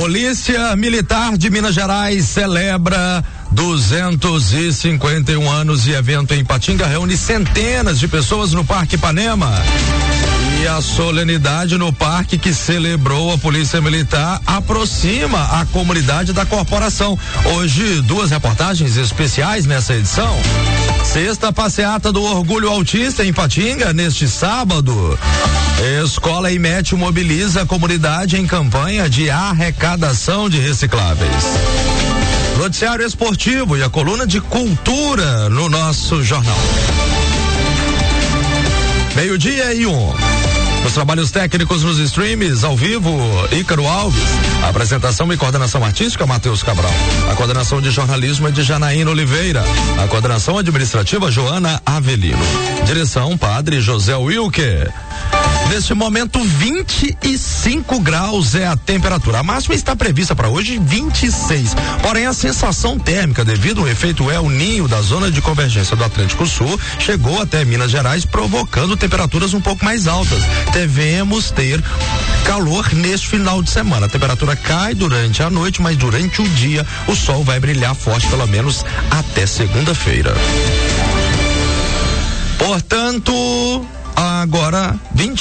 Polícia Militar de Minas Gerais celebra 251 anos e evento em Ipatinga reúne centenas de pessoas no Parque Ipanema. E a solenidade no parque que celebrou a Polícia Militar aproxima a comunidade da corporação. Hoje, 2 reportagens especiais nessa edição. Sexta passeata do Orgulho Autista em Ipatinga, neste sábado. Escola IMET mobiliza a comunidade em campanha de arrecadação de recicláveis. Noticiário esportivo e a coluna de cultura no nosso jornal. 12:01. Os trabalhos técnicos nos streams, ao vivo, Ícaro Alves. A apresentação e coordenação artística, Matheus Cabral. A coordenação de jornalismo é de Janaína Oliveira. A coordenação administrativa, Joana Avelino. Direção, Padre José Wilker. Neste momento, 25 graus é a temperatura. A máxima está prevista para hoje 26. Porém, a sensação térmica, devido ao efeito El Ninho da zona de convergência do Atlântico Sul, chegou até Minas Gerais, provocando temperaturas um pouco mais altas. Devemos ter calor neste final de semana. A temperatura cai durante a noite, mas durante o dia o sol vai brilhar forte, pelo menos até segunda-feira. Portanto, agora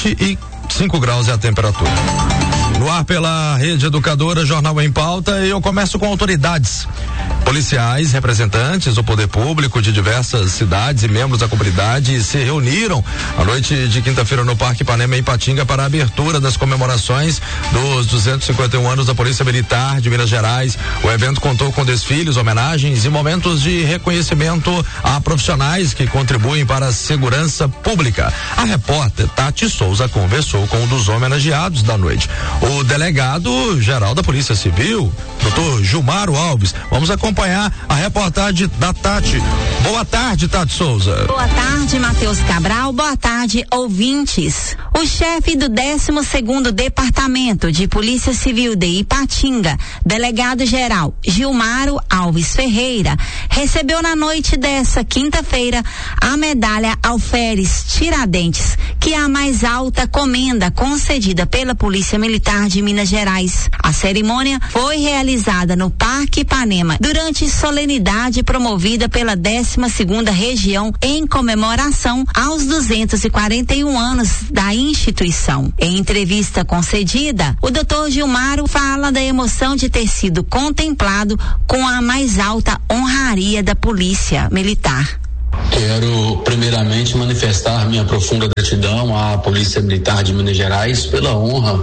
25 graus é a temperatura. No ar pela Rede Educadora, Jornal em Pauta, e eu começo com autoridades. Policiais, representantes do poder público de diversas cidades e membros da comunidade se reuniram à noite de quinta-feira no Parque Ipanema, em Ipatinga, para a abertura das comemorações dos 251 anos da Polícia Militar de Minas Gerais. O evento contou com desfiles, homenagens e momentos de reconhecimento a profissionais que contribuem para a segurança pública. A repórter Tati Souza conversou com um dos homenageados da noite, o delegado-geral da Polícia Civil, Dr. Gilmaro Alves. Vamos acompanhar a reportagem da Tati. Boa tarde, Tati Souza. Boa tarde, Matheus Cabral. Boa tarde, ouvintes. O chefe do 12º Departamento de Polícia Civil de Ipatinga, delegado-geral Gilmaro Alves Ferreira, recebeu na noite dessa quinta-feira a medalha Alferes Tiradentes, que é a mais alta comenda concedida pela Polícia Militar de Minas Gerais. A cerimônia foi realizada no Parque Ipanema durante solenidade promovida pela 12ª Região em comemoração aos 241 anos da instituição. Em entrevista concedida, o Dr. Gilmaro fala da emoção de ter sido contemplado com a mais alta honraria da Polícia Militar. Quero primeiramente manifestar minha profunda gratidão à Polícia Militar de Minas Gerais pela honra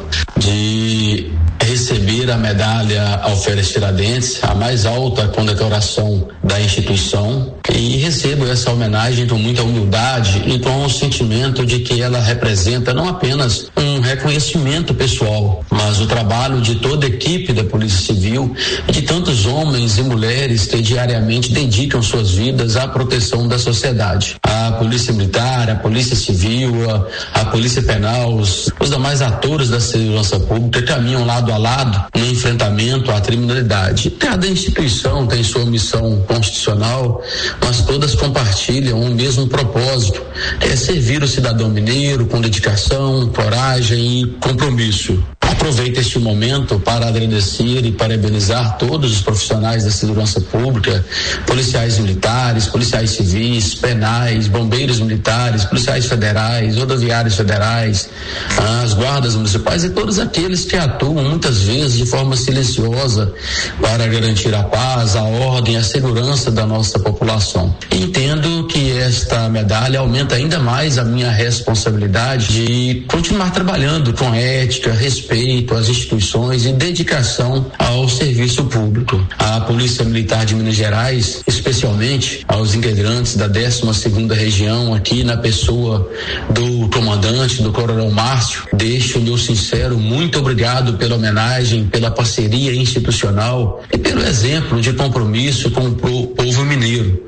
de receber a medalha Alferes Tiradentes, a mais alta condecoração da instituição, e recebo essa homenagem com muita humildade e com o sentimento de que ela representa não apenas um reconhecimento pessoal, mas o trabalho de toda a equipe da Polícia Civil e de tantos homens e mulheres que diariamente dedicam suas vidas à proteção da sociedade. A Polícia Militar, a Polícia Civil, a Polícia Penal, os demais atores da segurança pública caminham lado a lado no enfrentamento à criminalidade. Cada instituição tem sua missão constitucional, mas todas compartilham o mesmo propósito: é servir o cidadão mineiro com dedicação, coragem e compromisso. Aproveito este momento para agradecer e parabenizar todos os profissionais da segurança pública, policiais militares, policiais civis, penais, bombeiros militares, policiais federais, rodoviários federais, as guardas municipais e todos aqueles que atuam muitas vezes de forma silenciosa para garantir a paz, a ordem, a segurança da nossa população. Entendo que esta medalha aumenta ainda mais a minha responsabilidade de continuar trabalhando com ética, respeito às instituições e dedicação ao serviço público. A Polícia Militar de Minas Gerais, especialmente aos integrantes da 12ª Região, aqui na pessoa do comandante, do Coronel Márcio, deixo o meu sincero muito obrigado pela homenagem, pela parceria institucional e pelo exemplo de compromisso com o povo mineiro.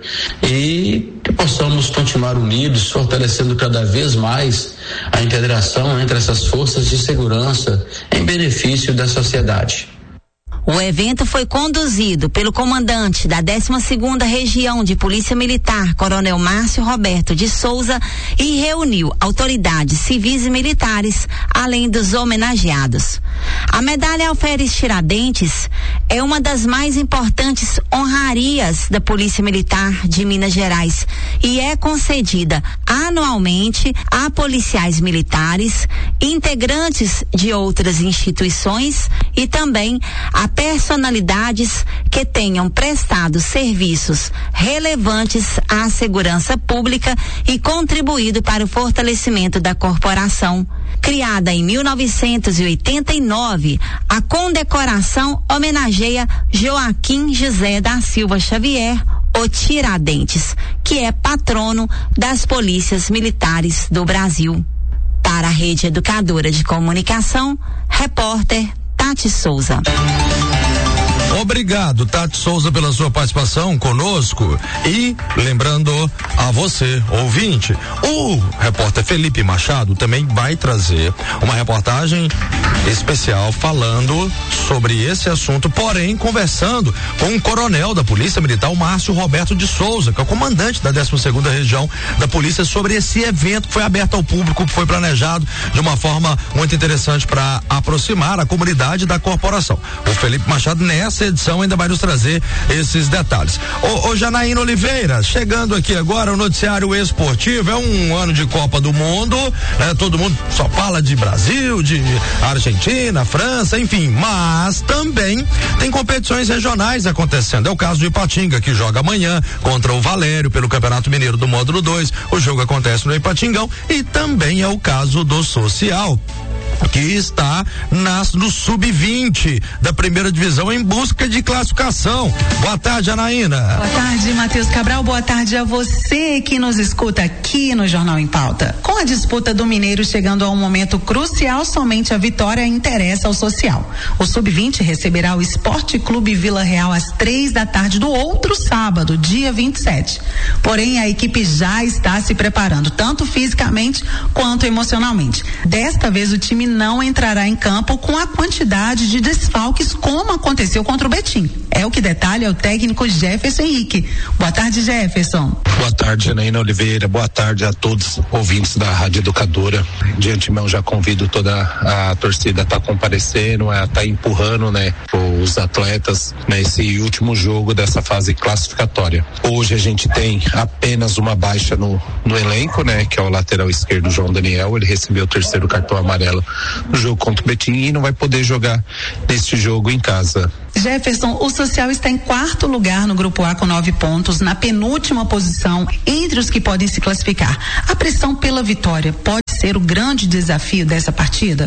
E que possamos continuar unidos, fortalecendo cada vez mais a integração entre essas forças de segurança em benefício da sociedade. O evento foi conduzido pelo comandante da 12ª Região de Polícia Militar, Coronel Márcio Roberto de Souza, e reuniu autoridades civis e militares, além dos homenageados. A medalha Alferes Tiradentes é uma das mais importantes honrarias da Polícia Militar de Minas Gerais e é concedida anualmente a policiais militares, integrantes de outras instituições e também a personalidades que tenham prestado serviços relevantes à segurança pública e contribuído para o fortalecimento da corporação. Criada em 1989, a condecoração homenageia Joaquim José da Silva Xavier, o Tiradentes, que é patrono das polícias militares do Brasil. Para a Rede Educadora de Comunicação, repórter Tati Souza. Obrigado, Tati Souza, pela sua participação conosco. E lembrando a você, ouvinte, o repórter Felipe Machado também vai trazer uma reportagem especial falando sobre esse assunto, porém conversando com o coronel da Polícia Militar, o Márcio Roberto de Souza, que é o comandante da 12ª Região da Polícia, sobre esse evento que foi aberto ao público, que foi planejado de uma forma muito interessante para aproximar a comunidade da corporação. O Felipe Machado, nessa edição, ainda vai nos trazer esses detalhes. Ô Janaína Oliveira, chegando aqui agora o noticiário esportivo, é um ano de Copa do Mundo, né? Todo mundo só fala de Brasil, de Argentina, França, enfim, mas também tem competições regionais acontecendo. É o caso de Ipatinga, que joga amanhã contra o Valério pelo Campeonato Mineiro do Módulo 2. O jogo acontece no Ipatingão, e também é o caso do Social, que está no sub-20 da primeira divisão em busca de classificação. Boa tarde, Anaína. Boa tarde, Matheus Cabral. Boa tarde a você que nos escuta aqui no Jornal em Pauta. Com a disputa do Mineiro chegando a um momento crucial, somente a vitória interessa ao Social. O sub-20 receberá o Esporte Clube Vila Real às 3h do outro sábado, dia 27. Porém, a equipe já está se preparando, tanto fisicamente quanto emocionalmente. Desta vez, o time não entrará em campo com a quantidade de desfalques como aconteceu contra o Betim. É o que detalha o técnico Jefferson Henrique. Boa tarde, Jefferson. Boa tarde, Janaína Oliveira. Boa tarde a todos ouvintes da Rádio Educadora. De antemão, já convido toda a torcida a estar comparecendo, a estar empurrando, né, os atletas nesse último jogo dessa fase classificatória. Hoje a gente tem apenas uma baixa no elenco, né, que é o lateral esquerdo João Daniel. Ele recebeu o 3º cartão amarelo no jogo contra o Betim e não vai poder jogar neste jogo em casa. Jefferson, o Social está em 4º lugar no grupo A com 9 pontos, na penúltima posição entre os que podem se classificar. A pressão pela vitória pode ser o grande desafio dessa partida?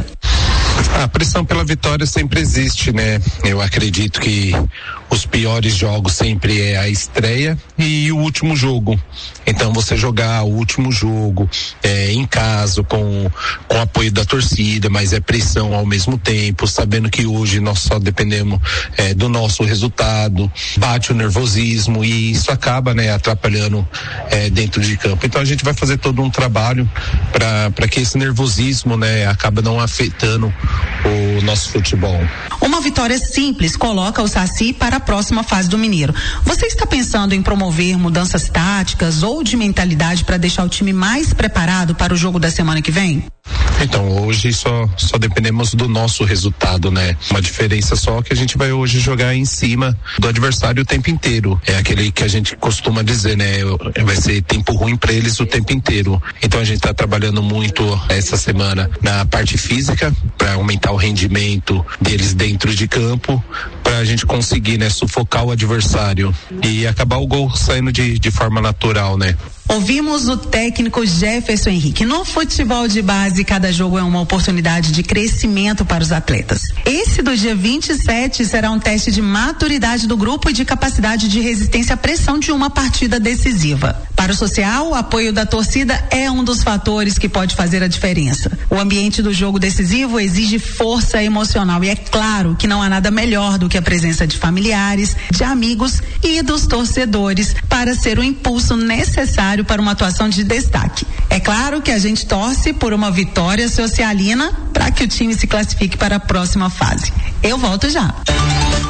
A pressão pela vitória sempre existe, né? Eu acredito que os piores jogos sempre é a estreia e o último jogo. Então você jogar o último jogo em casa com o apoio da torcida, mas é pressão ao mesmo tempo, sabendo que hoje nós só dependemos do nosso resultado, bate o nervosismo e isso acaba, né, atrapalhando dentro de campo. Então a gente vai fazer todo um trabalho para que esse nervosismo, né, acaba não afetando o nosso futebol. Uma vitória simples coloca o Saci para a próxima fase do Mineiro. Você está pensando em promover mudanças táticas ou de mentalidade para deixar o time mais preparado para o jogo da semana que vem? Então, hoje só dependemos do nosso resultado, né? Uma diferença só que a gente vai hoje jogar em cima do adversário o tempo inteiro. É aquele que a gente costuma dizer, né? Vai ser tempo ruim para eles o tempo inteiro. Então a gente está trabalhando muito essa semana na parte física para aumentar o rendimento deles dentro de campo, para a gente conseguir, né, sufocar o adversário e acabar o gol saindo de forma natural, né? Ouvimos o técnico Jefferson Henrique. No futebol de base, cada jogo é uma oportunidade de crescimento para os atletas. Esse do dia 27 será um teste de maturidade do grupo e de capacidade de resistência à pressão de uma partida decisiva. Para o Social, o apoio da torcida é um dos fatores que pode fazer a diferença. O ambiente do jogo decisivo exige força emocional e é claro que não há nada melhor do que a presença de familiares, de amigos e dos torcedores para ser o impulso necessário para uma atuação de destaque. É claro que a gente torce por uma vitória socialina para que o time se classifique para a próxima fase. Eu volto já.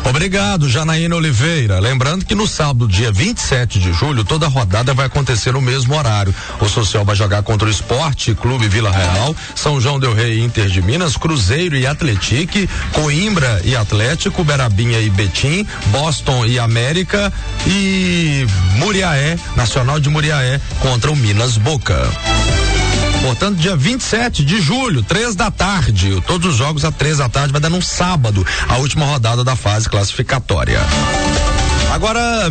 Obrigado, Janaína Oliveira. Lembrando que no sábado, dia 27 de julho, toda a rodada vai acontecer no mesmo horário. O Social vai jogar contra o Esporte Clube Vila Real, São João del Rei e Inter de Minas, Cruzeiro e Atletique, Coimbra e Atlético, Berabinha e Betim, Boston e América e Muriaé, Nacional de Muriaé contra o Minas Boca. Portanto, dia 27 de julho, 3h. Todos os jogos às 3h, vai dar num sábado, a última rodada da fase classificatória. Agora,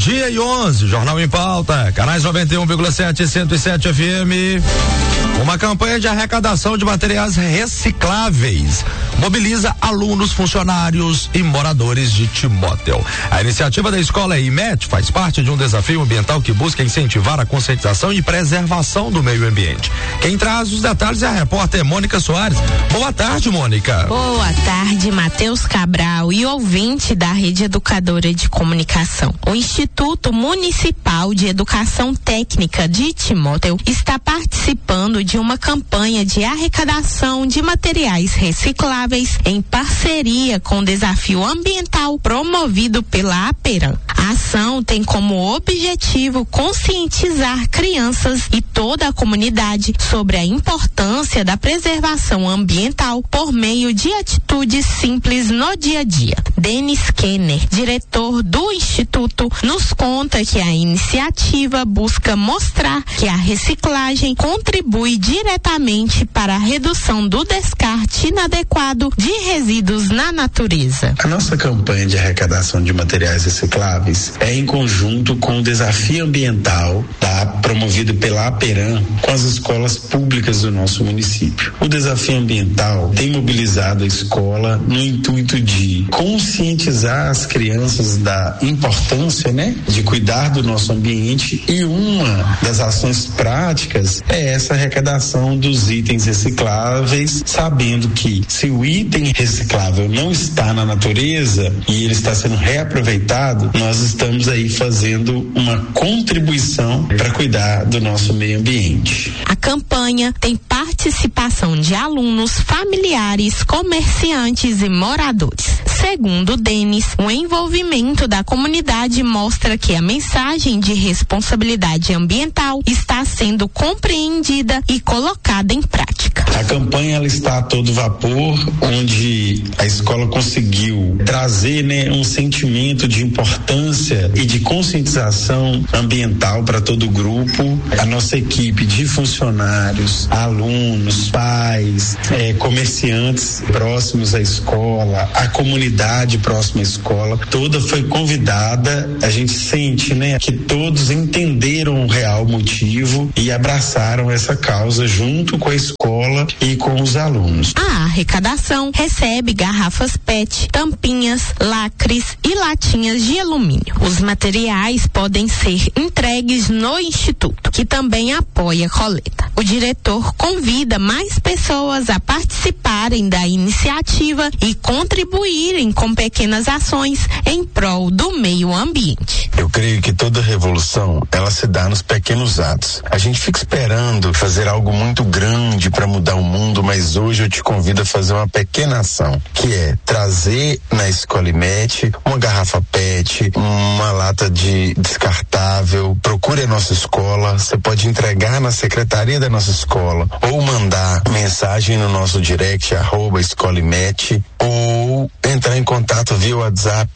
12:11, Jornal em Pauta, canais 91,7 e 107 FM. Uma campanha de arrecadação de materiais recicláveis mobiliza alunos, funcionários e moradores de Timóteo. A iniciativa da escola IMET faz parte de um desafio ambiental que busca incentivar a conscientização e preservação do meio ambiente. Quem traz os detalhes é a repórter Mônica Soares. Boa tarde, Mônica. Boa tarde, Matheus Cabral e ouvinte da Rede Educadora de Comunicação. O Instituto Municipal de Educação Técnica de Timóteo está participando de uma campanha de arrecadação de materiais recicláveis em parceria com o desafio ambiental promovido pela APERAM. A ação tem como objetivo conscientizar crianças e toda a comunidade sobre a importância da preservação ambiental por meio de atitudes simples no dia a dia. Denis Kenner, diretor do Instituto, nos conta que a iniciativa busca mostrar que a reciclagem contribui diretamente para a redução do descarte inadequado de resíduos na natureza. A nossa campanha de arrecadação de materiais recicláveis é em conjunto com o desafio ambiental promovido pela APERAM com as escolas públicas do nosso município. O desafio ambiental tem mobilizado a escola no intuito de conscientizar as crianças da importância, de cuidar do nosso ambiente, e uma das ações práticas é essa arrecadação dos itens recicláveis, sabendo que se o item reciclável não está na natureza e ele está sendo reaproveitado, nós estamos aí fazendo uma contribuição para cuidar do nosso meio ambiente. A campanha tem participação de alunos, familiares, comerciantes e moradores. Segundo Denis, o envolvimento da comunidade mostra que a mensagem de responsabilidade ambiental está sendo compreendida e colocada em prática. A campanha ela está a todo vapor, onde a escola conseguiu trazer um sentimento de importância e de conscientização ambiental para todo o grupo. A nossa equipe de funcionários, alunos, pais, comerciantes próximos à escola, a comunidade próxima à escola, toda foi convidada. A gente sente, que todos entenderam o real motivo e abraçaram essa causa junto com a escola e com os alunos. A arrecadação recebe garrafas PET, tampinhas, lacres e latinhas de alumínio. Os materiais podem ser entregues no Instituto, que também apoia a coleta. O diretor convida mais pessoas a participarem da iniciativa e contribuírem com pequenas ações em prol do meio ambiente. Eu creio que toda revolução, ela se dá nos pequenos atos. A gente fica esperando fazer algo muito grande para mudar o mundo, mas hoje eu te convido a fazer uma pequena ação, que é trazer na escola IMET uma garrafa PET, uma lata de descartável. Procure a nossa escola, você pode entregar na secretaria da nossa escola ou mandar mensagem no nosso direct @escola IMET ou entrar em contato via WhatsApp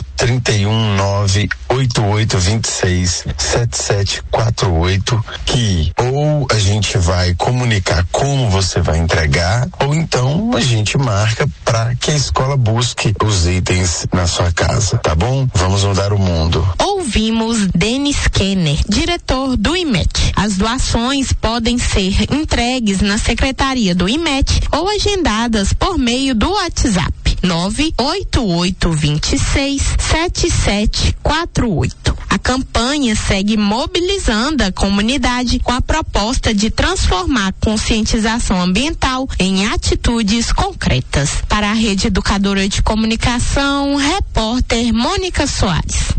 31988267748, que ou a gente vai comunicar como você vai entregar, ou então a gente marca para que a escola busque os itens na sua casa, tá bom? Vamos mudar o mundo. Ouvimos Denis Kenner, diretor do IMET. As doações podem ser entregues na secretaria do IMET ou agendadas por meio do WhatsApp 988267748. A campanha segue mobilizando a comunidade com a proposta de transformar a conscientização ambiental em atitudes concretas. Para a Rede Educadora de Comunicação, repórter Mônica Soares.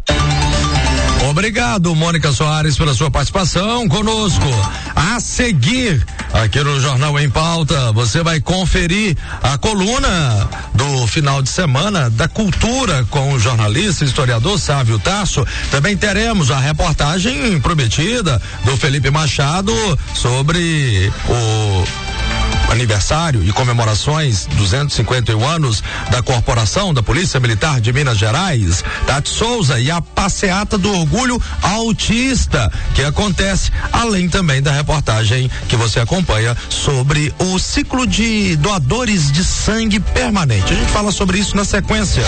Obrigado, Mônica Soares, pela sua participação conosco. A seguir, aqui no Jornal em Pauta, você vai conferir a coluna do final de semana da cultura com o jornalista e historiador Sávio Tasso. Também teremos a reportagem prometida do Felipe Machado sobre o aniversário e comemorações 251 anos da Corporação da Polícia Militar de Minas Gerais, Tati Souza, e a passeata do orgulho autista que acontece, além também da reportagem que você acompanha sobre o ciclo de doadores de sangue permanente. A gente fala sobre isso na sequência.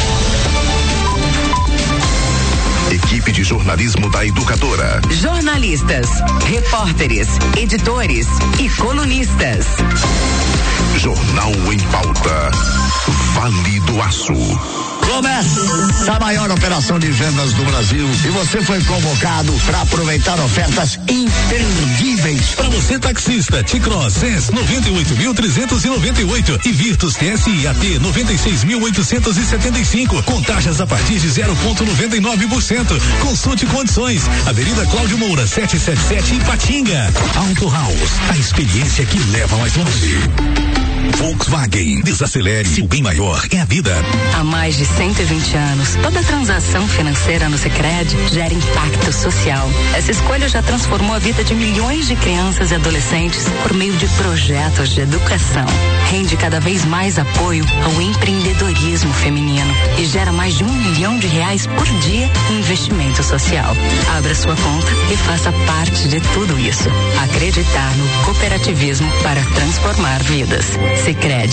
Equipe de jornalismo da Educadora. Jornalistas, repórteres, editores e colunistas. Jornal em Pauta. Vale do Aço. Começa a maior operação de vendas do Brasil e você foi convocado para aproveitar ofertas imperdíveis. Para você taxista, T-Cross SES 98.398 e Virtus TSI AT 96.875 com taxas a partir de 0,99%. Consulte condições. Avenida Cláudio Moura 777 Ipatinga. Auto House, a experiência que leva mais longe. Volkswagen, desacelere, se o bem maior é a vida. Há mais de 120 anos, toda transação financeira no Sicredi gera impacto social. Essa escolha já transformou a vida de milhões de crianças e adolescentes por meio de projetos de educação. Rende cada vez mais apoio ao empreendedorismo feminino e gera mais de R$1 milhão por dia em investimento social. Abra sua conta e faça parte de tudo isso. Acreditar no cooperativismo para transformar vidas. Sicredi.